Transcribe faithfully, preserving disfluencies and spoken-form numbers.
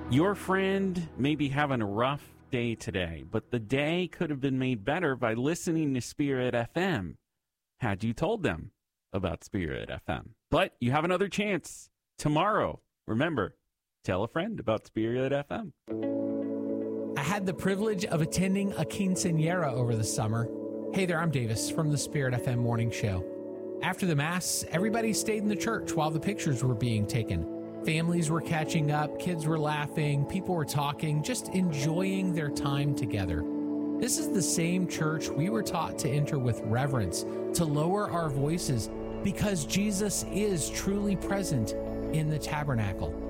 Your friend may be having a rough day today, but the day could have been made better by listening to Spirit F M had you told them about Spirit F M. But you have another chance tomorrow. Remember, tell a friend about Spirit F M. I had the privilege of attending a quinceañera over the summer. Hey there, I'm Davis from the Spirit F M Morning Show. After the Mass, everybody stayed in the church while the pictures were being taken. Families were catching up, kids were laughing, people were talking, just enjoying their time together. This is the same church we were taught to enter with reverence, to lower our voices, because Jesus is truly present in the tabernacle.